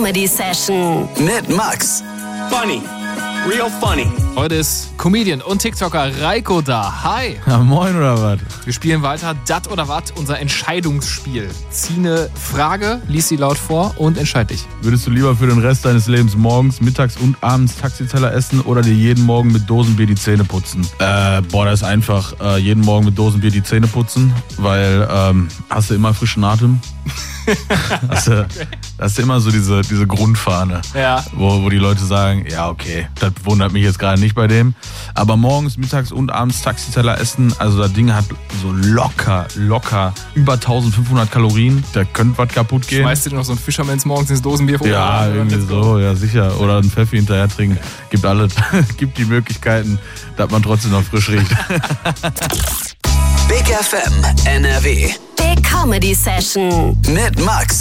Comedy Session mit Max. Funny. Real funny. Heute ist Comedian und TikToker Reiko da. Hi. Ja, moin oder was? Wir spielen weiter Dat oder Wat, unser Entscheidungsspiel. Zieh eine Frage, lies sie laut vor und entscheid dich. Würdest du lieber für den Rest deines Lebens morgens, mittags und abends Taxiteller essen oder dir jeden Morgen mit Dosenbier die Zähne putzen? Das ist einfach. Jeden Morgen mit Dosenbier die Zähne putzen, weil hast du immer frischen Atem. Hast du immer so diese Grundfahne, Ja. wo die Leute sagen, ja okay, das wundert mich jetzt gerade nicht bei dem. Aber morgens, mittags und abends Taxiteller essen, also das Ding hat so locker über 1500 Kalorien. Da könnte was kaputt gehen. Schmeißt dir noch so ein Fischermans morgens ins Dosenbier vor? Ja, irgendwie so, ja sicher. Oder einen Pfeffi hinterher trinken. Gibt alles. Gibt die Möglichkeiten, dass man trotzdem noch frisch riecht. Big FM NRW Big Comedy Session mit Max.